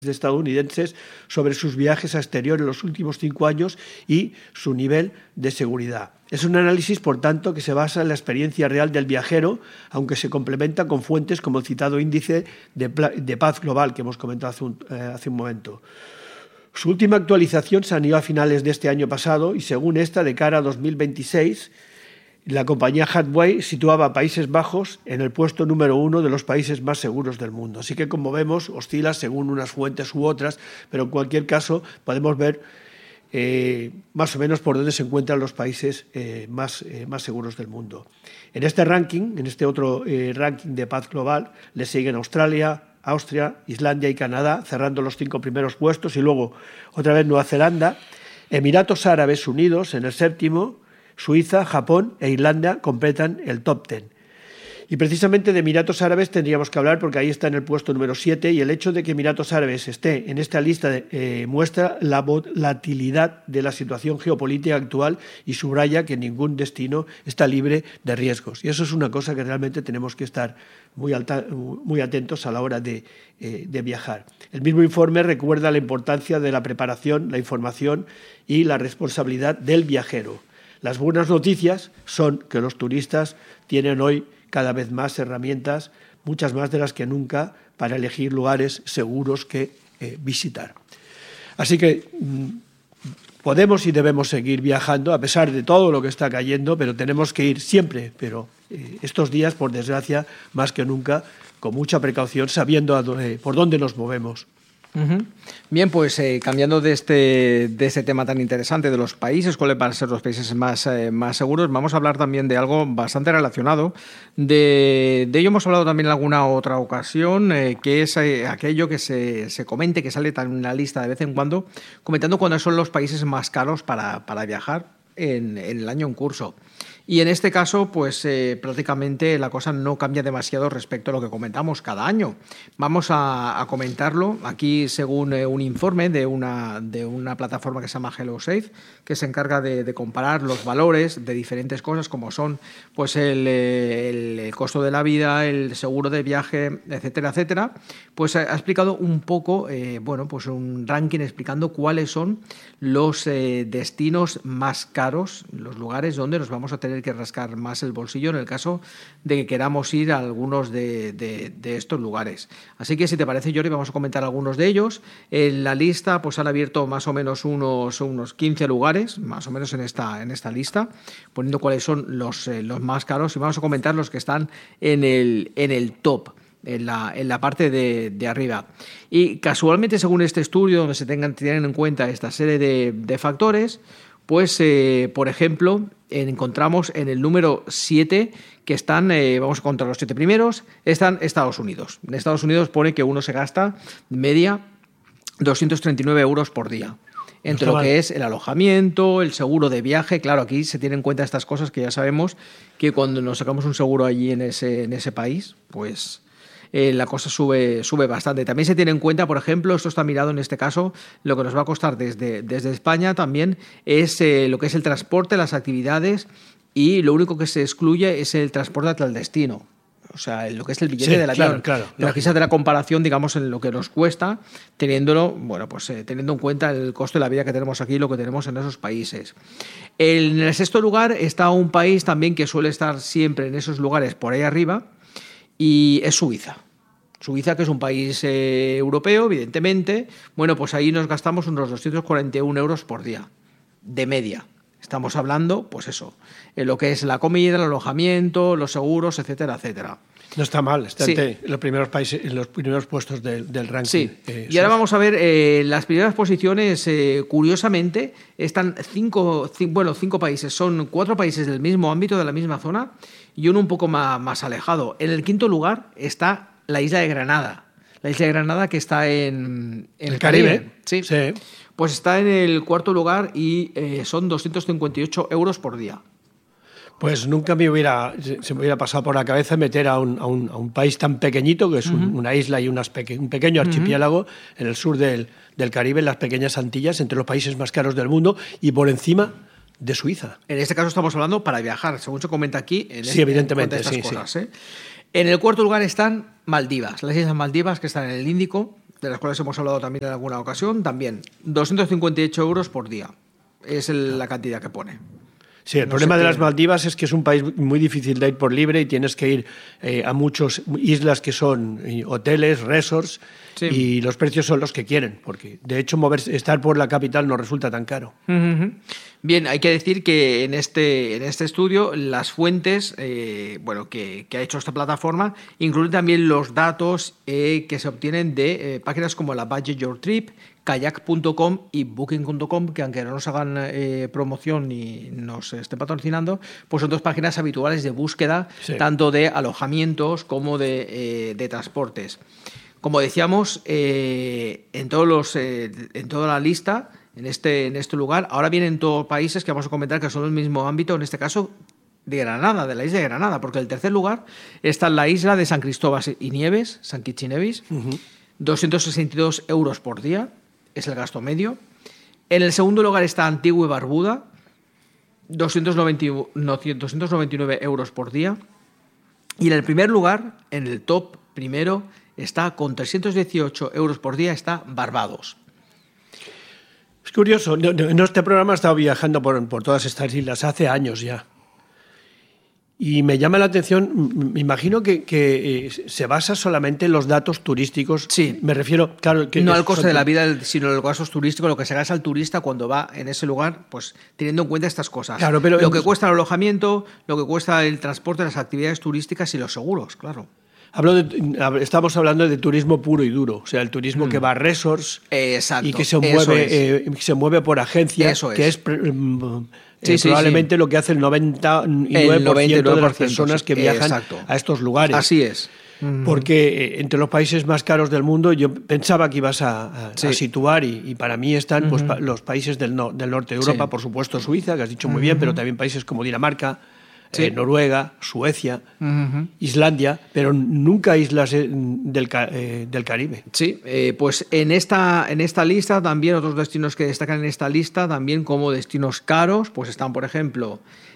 estadounidenses sobre sus viajes a exterior en los últimos 5 años y su nivel de seguridad. Es un análisis, por tanto, que se basa en la experiencia real del viajero, aunque se complementa con fuentes como el citado índice de paz global que hemos comentado hace un momento. Su última actualización se dio a finales de este año pasado y, según esta, de cara a 2026, la compañía Hadway situaba a Países Bajos en el puesto número 1 de los países más seguros del mundo. Así que, como vemos, oscila según unas fuentes u otras, pero en cualquier caso podemos ver más o menos por dónde se encuentran los países más seguros del mundo. En este ranking, en este otro ranking de paz global, le siguen Australia, Austria, Islandia y Canadá, cerrando los 5 primeros puestos, y luego otra vez Nueva Zelanda, Emiratos Árabes Unidos en el 7º, Suiza, Japón e Irlanda completan el top 10. Y precisamente de Emiratos Árabes tendríamos que hablar porque ahí está en el puesto número 7, y el hecho de que Emiratos Árabes esté en esta lista muestra la volatilidad de la situación geopolítica actual y subraya que ningún destino está libre de riesgos. Y eso es una cosa que realmente tenemos que estar muy atentos a la hora de viajar. El mismo informe recuerda la importancia de la preparación, la información y la responsabilidad del viajero. Las buenas noticias son que los turistas tienen hoy cada vez más herramientas, muchas más de las que nunca, para elegir lugares seguros que visitar. Así que podemos y debemos seguir viajando a pesar de todo lo que está cayendo, pero tenemos que ir siempre, pero estos días, por desgracia, más que nunca, con mucha precaución, sabiendo por dónde nos movemos. Uh-huh. Bien, pues cambiando de este tema tan interesante de los países, cuáles van a ser los países más seguros, vamos a hablar también de algo bastante relacionado. De ello hemos hablado también en alguna otra ocasión, que es aquello que se comente, que sale en la lista de vez en cuando, comentando cuáles son los países más caros para viajar en el año en curso. Y en este caso, pues prácticamente la cosa no cambia demasiado respecto a lo que comentamos cada año. Vamos a comentarlo aquí según un informe de una plataforma que se llama HelloSafe, que se encarga de comparar los valores de diferentes cosas como son pues el costo de la vida, el seguro de viaje, etcétera, etcétera. Pues ha explicado un poco, pues un ranking explicando cuáles son los destinos más caros, los lugares donde nos vamos a tener que rascar más el bolsillo en el caso de que queramos ir a algunos de estos lugares. Así que si te parece, Jordi, vamos a comentar algunos de ellos. En la lista pues han abierto más o menos unos 15 lugares, más o menos en esta lista, poniendo cuáles son los más caros, y vamos a comentar los que están en el top. En la parte de arriba. Y casualmente, según este estudio, donde se tienen en cuenta esta serie de factores, pues, por ejemplo, encontramos en el número 7 que están, vamos a contar los 7 primeros, están Estados Unidos. En Estados Unidos pone que uno se gasta media 239 euros por día. Entre lo que es el alojamiento, el seguro de viaje. Claro, aquí se tienen en cuenta estas cosas que ya sabemos que cuando nos sacamos un seguro allí en ese país, pues la cosa sube bastante. También se tiene en cuenta, por ejemplo, esto está mirado en este caso, lo que nos va a costar desde España también es lo que es el transporte, las actividades, y lo único que se excluye es el transporte hasta el destino. O sea, lo que es el billete del avión. Claro. Pero aquí se hace la comparación, digamos, en lo que nos cuesta, teniendo en cuenta el costo de la vida que tenemos aquí y lo que tenemos en esos países. En el 6º lugar está un país también que suele estar siempre en esos lugares por ahí arriba, y es Suiza. Suiza, que es un país europeo, evidentemente. Bueno, pues ahí nos gastamos unos 241 euros por día, de media. Estamos hablando, pues eso, en lo que es la comida, el alojamiento, los seguros, etcétera, etcétera. No está mal, está en los primeros países, en los primeros puestos del ranking. Sí. Y ahora vamos a ver las primeras posiciones. Curiosamente, están 5 países. Son 4 países del mismo ámbito, de la misma zona, y uno un poco más alejado. En el 5º lugar está la isla de Granada. La isla de Granada, que está en el Caribe. Sí. Pues está en el 4º lugar y son 258 euros por día. Pues nunca se me hubiera pasado por la cabeza meter a un país tan pequeñito, que es una isla y un pequeño archipiélago en el sur del Caribe, en las pequeñas Antillas, entre los países más caros del mundo y por encima de Suiza. En este caso estamos hablando para viajar, según se comenta aquí. Evidentemente, estas cosas. En el 4º lugar están Maldivas, las Islas Maldivas, que están en el Índico. de las cuales hemos hablado también en alguna ocasión, también 258 euros por día. Es la cantidad que pone. Sí, el problema de las Maldivas es que es un país muy difícil de ir por libre y tienes que ir a muchas islas que son hoteles, resorts, sí. Y los precios son los que quieren, porque de hecho estar por la capital no resulta tan caro. Uh-huh. Bien, hay que decir que en este estudio las fuentes que ha hecho esta plataforma incluyen también los datos que se obtienen de páginas como la Budget Your Trip, kayak.com y booking.com, que aunque no nos hagan promoción ni nos estén patrocinando, pues son dos páginas habituales de búsqueda, sí. Tanto de alojamientos como de transportes. Como decíamos, en toda la lista, en este lugar, ahora vienen todos países que vamos a comentar que son del mismo ámbito, en este caso de Granada, de la isla de Granada, porque el tercer lugar está en la isla de San Cristóbal y Nieves, San Kitts y Nevis, 262 euros por día, es el gasto medio. En el segundo lugar está Antigua y Barbuda, 299 euros por día. Y en el primer lugar, en el top primero, está con 318 euros por día, está Barbados. Es curioso, en este programa he estado viajando por todas estas islas hace años ya. Y me llama la atención, me imagino que se basa solamente en los datos turísticos. Sí. Me refiero, claro... que no al coste de la vida, sino en los gastos turísticos, lo que se gasta el turista cuando va en ese lugar, pues teniendo en cuenta estas cosas. Claro, pero lo que cuesta el alojamiento, lo que cuesta el transporte, las actividades turísticas y los seguros, claro. Estamos hablando de turismo puro y duro, o sea, el turismo que va a resorts. Exacto, y que se mueve por agencias, eso es. Que es probablemente lo que hace el 99% de las personas que viajan a estos lugares. Así es. Porque entre los países más caros del mundo yo pensaba que ibas a situar y para mí están pues, los países del norte de Europa, por supuesto Suiza, que has dicho muy bien, pero también países como Dinamarca, Noruega, Suecia, Islandia, pero nunca islas del Caribe. Sí, pues en esta lista también otros destinos que destacan en esta lista también como destinos caros, pues están por ejemplo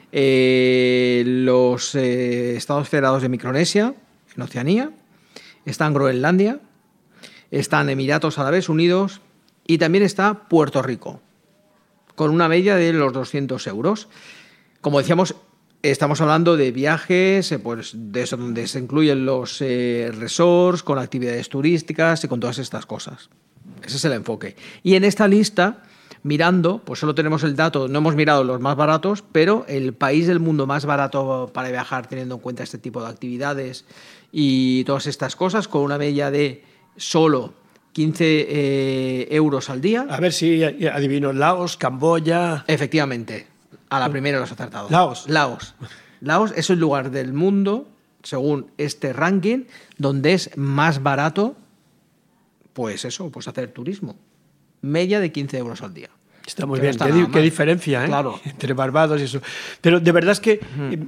los Estados Federados de Micronesia, en Oceanía, están Groenlandia, están Emiratos Árabes Unidos y también está Puerto Rico, con una media de los 200 euros. Como decíamos, estamos hablando de viajes, pues de eso donde se incluyen los resorts, con actividades turísticas y con todas estas cosas. Ese es el enfoque. Y en esta lista, mirando, pues solo tenemos el dato, no hemos mirado los más baratos, pero el país del mundo más barato para viajar teniendo en cuenta este tipo de actividades y todas estas cosas, con una media de solo 15 euros al día. A ver si adivino, Laos, Camboya... Efectivamente. A la primera lo has acertado. Laos es el lugar del mundo, según este ranking, donde es más barato, pues hacer turismo. Media de 15 euros al día. Está muy bien. Qué diferencia, ¿eh? Claro. Entre Barbados y eso. Pero de verdad es que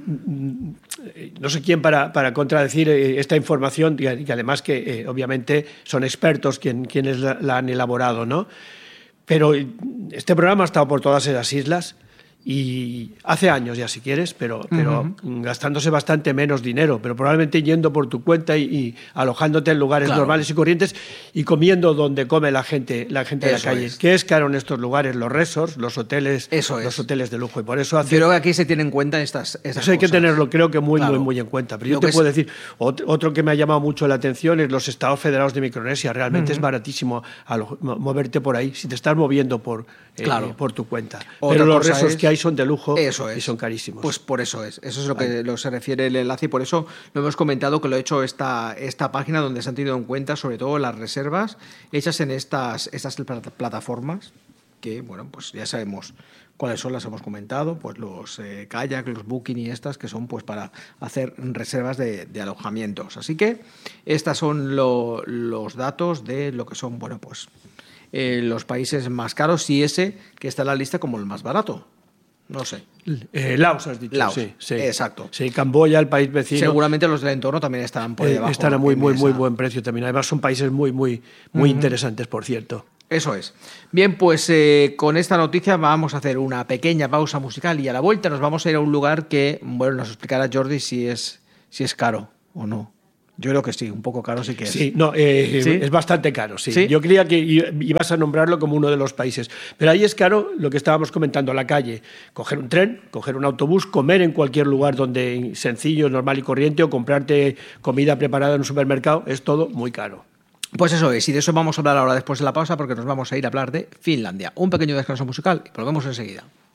no sé quién para contradecir esta información, y además que obviamente son expertos quienes la han elaborado, ¿no? Pero este programa ha estado por todas esas islas. Y hace años ya, si quieres, pero gastándose bastante menos dinero, pero probablemente yendo por tu cuenta y alojándote en lugares normales y corrientes y comiendo donde come la gente de la calle. ¿Qué es caro en estos lugares? Los resorts, los hoteles, los hoteles de lujo. Y por eso creo que aquí se tienen en cuenta estas eso cosas. Hay que tenerlo, creo que muy en cuenta. Pero yo te puedo decir, otro que me ha llamado mucho la atención es los Estados Federados de Micronesia. Realmente es baratísimo moverte por ahí, si te estás moviendo por tu cuenta. Pero los resorts que hay son de lujo y son carísimos. Pues por eso es. Eso es lo que se refiere el enlace y por eso lo hemos comentado que lo he hecho esta página donde se han tenido en cuenta sobre todo las reservas hechas en estas plataformas que, bueno, pues ya sabemos cuáles son, las hemos comentado, pues los kayak, los booking y estas que son pues para hacer reservas de alojamientos. Así que estas son los datos de lo que son, bueno, pues los países más caros y ese que está en la lista como el más barato. No sé. Laos, has dicho. Laos, sí. Exacto. Sí, Camboya, el país vecino. Seguramente los del entorno también estarán por debajo. Están a muy buen precio también. Además son países muy interesantes, por cierto. Eso es. Bien, pues con esta noticia vamos a hacer una pequeña pausa musical y a la vuelta nos vamos a ir a un lugar que, bueno, nos explicará Jordi si es caro o no. Yo creo que sí, un poco caro sí que es. Sí, no, ¿Sí? es bastante caro, sí. ¿Sí? Yo creía que ibas a nombrarlo como uno de los países. Pero ahí es caro lo que estábamos comentando, la calle. Coger un tren, coger un autobús, comer en cualquier lugar donde sencillo, normal y corriente, o comprarte comida preparada en un supermercado, es todo muy caro. Pues eso es, y de eso vamos a hablar ahora después de la pausa, porque nos vamos a ir a hablar de Finlandia. Un pequeño descanso musical y volvemos enseguida.